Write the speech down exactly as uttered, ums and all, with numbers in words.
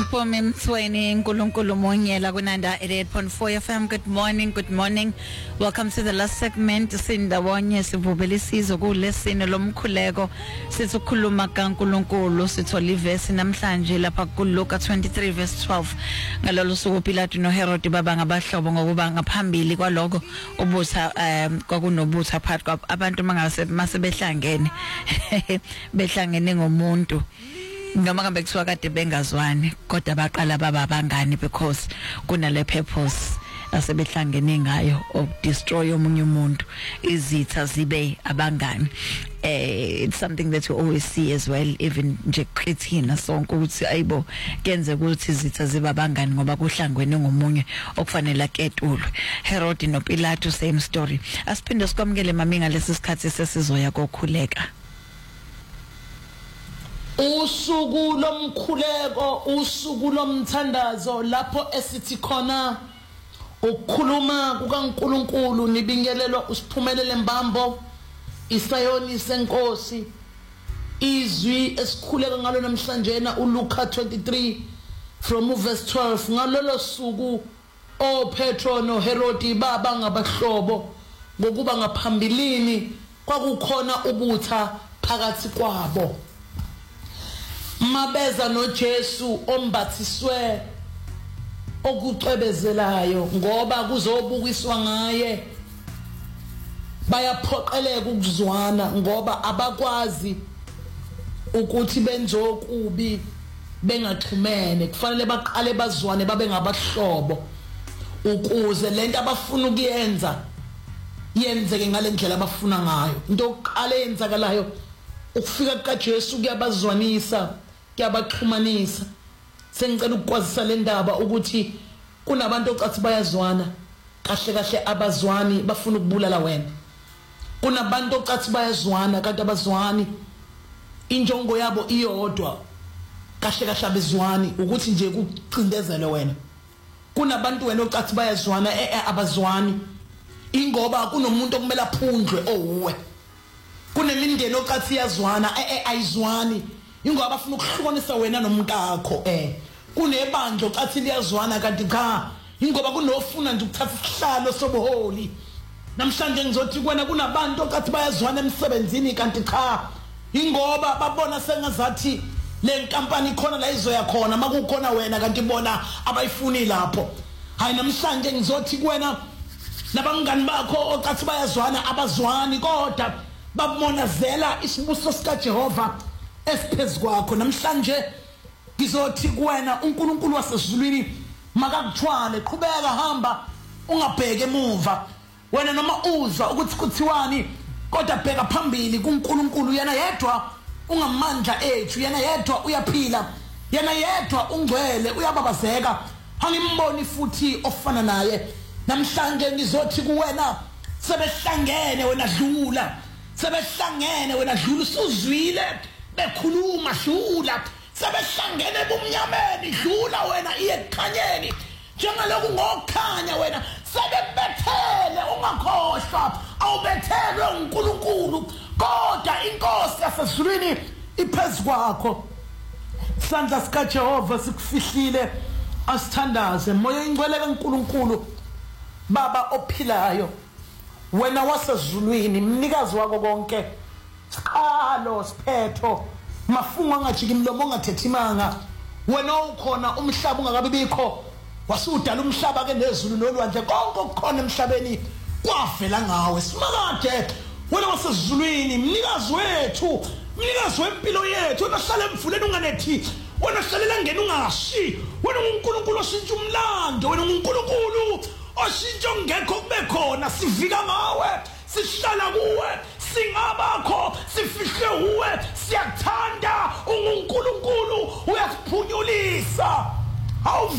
Mpumi Mthweni nkulunkulu monyela kunanda eighty-eight point four F M. Good morning, good morning. Welcome to the last segment. Sindawonye sivubela isizwe kulesine lomkhuleko sithukhuluma kaNkulunkulu sithola ivesi namhlanje lapha kuLuka twenty-three verse twelve. Ngalolu suku Pilato noHerod baba ngabahlobo ngokuba ngaphambili kwaloko ubutha um kwakunobutha phakathi kwabantu mangase mase behlangene behlangene ngomuntu noma kambe kuthiwa kade bengazwani kodwa baqala baba abangani because kunale purpose asebehlangene ngayo of destroy omunye umuntu izitha zibe abangani. Eh, it's something that you always see as well, even nje krithina sonke ukuthi ayibo kenze ukuthi izitha zibe abangani ngoba kuhlangwene ngomunye okufanele aketulwe. Herod no Pilato same story. Asiphinde sikwamukele mami ngalesi sikhathi sesizoya kokhuleka. Usuku lomkhuleko, usuku lomthandazo lapho esithi khona ukukhuluma kukaNkulunkulu nibingelelwa usiphumelele mbambo isayoni senkosi izwi esikhuleka ngalo namhlanje na uLuka twenty-three from verse twelve. Ngalolo suku o Petro no Herodi baba ngabahlobo ngokuba ngaphambilini kwakukhona ubutha phakathi kwabo. Mabeza no Jesu ombathiswe okucwebezelayo ngoba kuzobukiswa ngaye bayaphoqeleka ukuzwana ngoba abakwazi ukuthi benzokubi bengaxhumene kufanele baqale bazwane babe ngabahlobo ukuze lento abafuna ukuyenza yenzeke ngalendlela abafuna ngayo. Into yokuqala eyenzakalayo ukufika kaJesu kuyabazwanisa kuyabaxhumanisa. Sengicela ukukwazisa le ndaba ukuthi kunabantu ocathi bayazwana kahle kahle abazwani bafuna ukubulala wena. Kunabantu ocathi bayazwana kanti abazwani injongo yabo iyodwa kahle kahle abezwani ukuthi nje kucindezele wena. Kunabantu wena ocathi bayazwana eh abazwani ingoba kunomuntu okumele aphundlwe owe. Kunemindeni ocathi yazwana eh ayizwani ingoba bafuna ukuhlukanisa wena nomkakho. Eh kunebandla ocathi liyazwana kanti cha ingoba kunofuna nje ukuthatha isihlalo sobuholi. Namhlanje ngizothi kuwena kunabantu ocathi bayazwana emsebenzini kanti cha ingoba babona sengazathi le nkampani khona la izoya khona makukhona wena kanti bona abayifuni lapho. Hayi namhlanje ngizothi kuwena nabangani bakho ocathi bayazwana abazwani kodwa bamonazela isibuso sika Jehova esiphezulu kwakho. Namhlanje ngizothi kuwena uNkulunkulu wasezulwini makakuthwale qhubeka hamba ungabheke emuva wena noma uzwa ukuthi kuthiwani kodwa bheka phambili kuNkulunkulu yena yedwa ungamandla ethu yena yedwa uyaphila yena yedwa ungcwele uyababazeka angimboni futhi ofana naye. Namhlanje ngizothi kuwena sebehlangene wena dlula sebehlangene wena dlula usuzwile bekhuluma dlula sebehlangene ebumnyameni dlula wena iye ekhanyeni njengaloku ngokukhanya wena sebebethele ungakhohlwa awubethelwe uNkulunkulu kodwa inkosi yasezulwini iphezulu kwakho. Isandla sika Jehova sikufihlile asithandaze moya ingcwele kaNkulunkulu baba ophilayo wena wasezulwini mnikazi wako konke siqalo siphetho mafunga ngajiki imlomo ongathethimanga wena ukhona umhlaba ungakabi bikho wasudala umhlaba ke nezulu nolwandle konke okukhona emhlabeni kwavela ngawe simakade wena wasezulwini mnikazi wethu mnikazi wempilo yethu wena hlala emvuleni unganethi wena hlalela ngene ungashi wena uNkulunkulu oshintsha umlando wena uNkulunkulu oshintsha ongekho kube khona sivika ngawe sihlala kuwe singabakho sifihle uwe siyakuthanda uNkulunkulu uyasiphunyulisa.